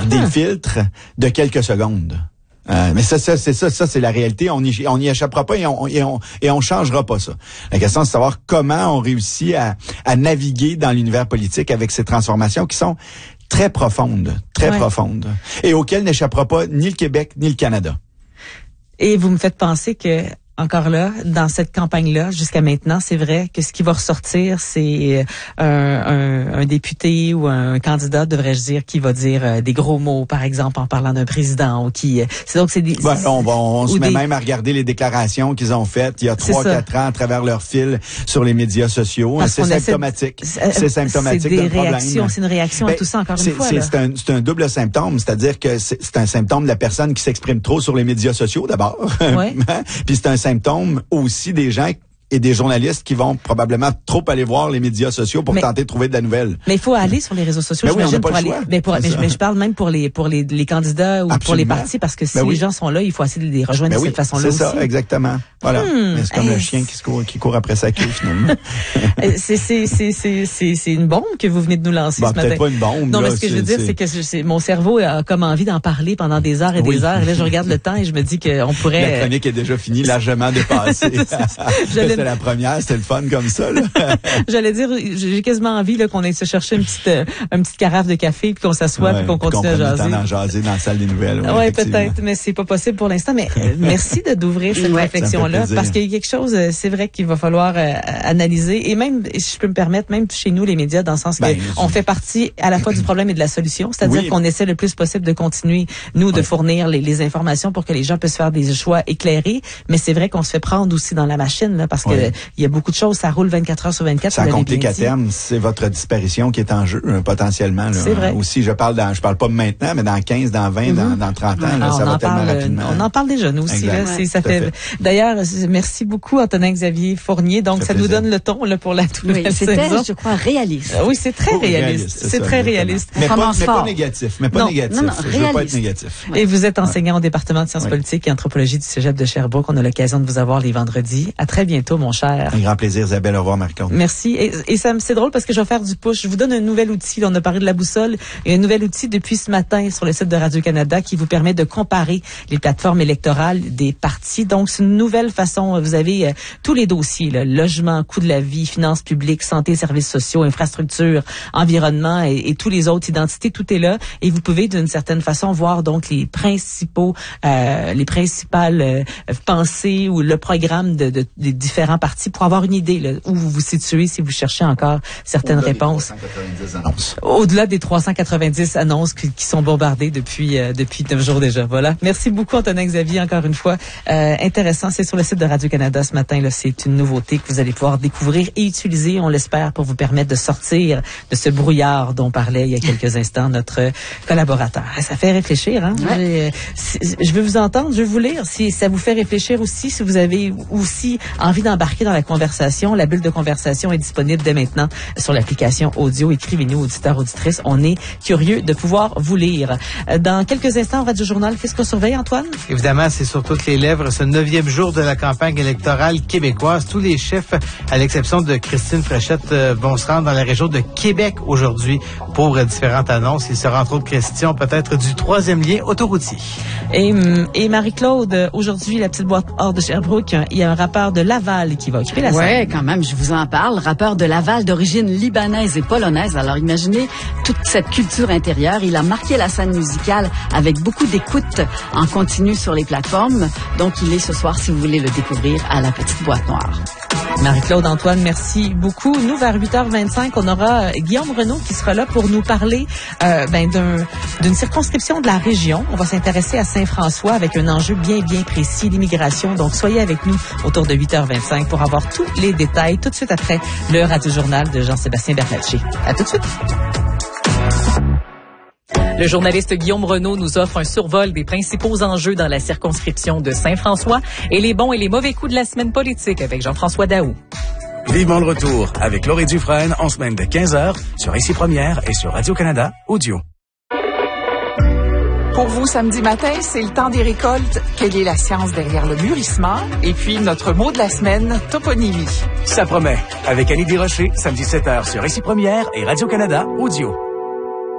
des filtres de quelques secondes. Mais ça, c'est la réalité. On y échappera pas et on changera pas ça. La question, c'est de savoir comment on réussit à naviguer dans l'univers politique avec ces transformations qui sont très profondes, profondes, et auxquelles n'échappera pas ni le Québec ni le Canada. Et vous me faites penser que, encore là, dans cette campagne-là, jusqu'à maintenant, c'est vrai que ce qui va ressortir, c'est un député ou un candidat, devrais-je dire, qui va dire des gros mots, par exemple, en parlant d'un président, ou qui... c'est des... on se met même à regarder les déclarations qu'ils ont faites il y a 3-4 ans à travers leur fil sur les médias sociaux. C'est symptomatique. C'est symptomatique d'un problème. C'est une réaction à tout ça, encore une fois. C'est un double symptôme, c'est-à-dire que c'est un symptôme de la personne qui s'exprime trop sur les médias sociaux, d'abord. Ouais. Puis c'est un symptôme aussi des gens et des journalistes qui vont probablement trop aller voir les médias sociaux pour tenter de trouver de la nouvelle. Mais il faut aller sur les réseaux sociaux, j'imagine, pour aller. Mais je parle même pour les candidats ou pour les partis, parce que si les gens sont là, il faut essayer de les rejoindre de cette façon-là aussi. C'est ça, exactement. Voilà. Mais c'est comme le chien qui court après sa queue, finalement. C'est une bombe que vous venez de nous lancer ce matin. Peut-être pas une bombe. Non, mais ce que je veux dire, c'est que mon cerveau a comme envie d'en parler pendant des heures et des heures. Et là, je regarde le temps et je me dis qu'on pourrait... La chronique est déjà finie, largement dépassée. C'est la première, c'était le fun comme ça, là. J'allais dire, j'ai quasiment envie là qu'on aille se chercher une petite carafe de café puis qu'on s'assoit puis qu'on continue à jaser. Qu'on jaser dans la salle des nouvelles. Ouais, peut-être, mais c'est pas possible pour l'instant. Mais merci d'ouvrir cette réflexion-là, parce qu'il y a quelque chose, c'est vrai qu'il va falloir analyser, et même, si je peux me permettre, même chez nous les médias, dans le sens que on fait partie à la fois du problème et de la solution, c'est-à-dire qu'on essaie le plus possible de continuer nous de fournir les informations pour que les gens puissent faire des choix éclairés. Mais c'est vrai qu'on se fait prendre aussi dans la machine là, parce que il y a beaucoup de choses, ça roule 24 heures sur 24. Ça complique à terme, c'est votre disparition qui est en jeu potentiellement. Là. C'est vrai. Aussi, je parle pas maintenant, mais dans 15, dans 20, dans 30 ans, là, ça va tellement rapidement. On en parle déjà, nous aussi. Là, ça fait. D'ailleurs, merci beaucoup, Antonin-Xavier Fournier. Donc, ça nous donne le ton là, pour la toute nouvelle saison. C'était, je crois, réaliste. Oui, c'est très réaliste. C'est très réaliste. Mais pas négatif. Je veux pas être négatif. Et vous êtes enseignant au département de sciences politiques et anthropologie du Cégep de Sherbrooke. On a l'occasion de vous avoir les vendredis. À très bientôt, mon cher. Un grand plaisir, Isabelle. Au revoir, Marc-Claude. Merci. Et ça, c'est drôle parce que je vais faire du push. Je vous donne un nouvel outil. On a parlé de la boussole. Et un nouvel outil depuis ce matin sur le site de Radio-Canada qui vous permet de comparer les plateformes électorales des partis. Donc, c'est une nouvelle façon. Vous avez tous les dossiers, là, logement, coût de la vie, finances publiques, santé, services sociaux, infrastructures, environnement et tous les autres identités. Tout est là. Et vous pouvez, d'une certaine façon, voir donc les principales pensées ou le programme des différents partis pour avoir une idée là, où vous vous situez si vous cherchez encore certaines réponses. Au-delà des 390 annonces qui sont bombardées depuis 9 jours déjà. Voilà. Merci beaucoup, Antonin-Xavier, encore une fois. Intéressant. C'est sur le site de Radio-Canada ce matin. Là, c'est une nouveauté que vous allez pouvoir découvrir et utiliser, on l'espère, pour vous permettre de sortir de ce brouillard dont parlait il y a quelques instants notre collaborateur. Ça fait réfléchir, hein? Ouais. Je veux vous entendre, je veux vous lire. Si ça vous fait réfléchir aussi, si vous avez aussi envie d'embarquer dans la conversation, la bulle de conversation est disponible dès maintenant sur l'application audio. Écrivez-nous, auditeurs, auditrices. On est curieux de pouvoir vous lire. Dans quelques instants, au Radio Journal, qu'est-ce qu'on surveille, Antoine? Évidemment, c'est sur toutes les lèvres ce 9e jour de la campagne électorale québécoise. Tous les chefs, à l'exception de Christine Fréchette, vont se rendre dans la région de Québec aujourd'hui pour différentes annonces. Il sera entre autres question peut-être du 3e lien autoroutier. Et Marie-Claude, aujourd'hui, la petite boîte hors de Sherbrooke, il y a un rappeur de Laval qui va occuper la scène. Ouais, quand même, je vous en parle. Rappeur de Laval d'origine libanaise et polonaise. Alors imaginez toute cette culture intérieure. Il a marqué la scène musicale avec beaucoup d'écoute en continu sur les plateformes. Donc il est ce soir, si vous voulez le découvrir, à la petite boîte noire. Marie-Claude, Antoine, merci beaucoup. Nous, vers 8h25, on aura Guillaume Renaud qui sera là pour nous parler d'une circonscription de la région. On va s'intéresser à Saint-François avec un enjeu bien précis, l'immigration. Donc, soyez avec nous autour de 8h25 pour avoir tous les détails tout de suite après le Radio-Journal de Jean-Sébastien Bernatchez. À tout de suite. Le journaliste Guillaume Renaud nous offre un survol des principaux enjeux dans la circonscription de Saint-François et les bons et les mauvais coups de la semaine politique avec Jean-François Daou. Vivement le retour avec Laurie Dufresne en semaine de 15h sur Ici Première et sur Radio-Canada Audio. Pour vous, samedi matin, c'est le temps des récoltes. Quelle est la science derrière le mûrissement? Et puis, notre mot de la semaine, toponymie. Ça promet. Avec Annie Desrochers, samedi 7h sur Ici Première et Radio-Canada Audio.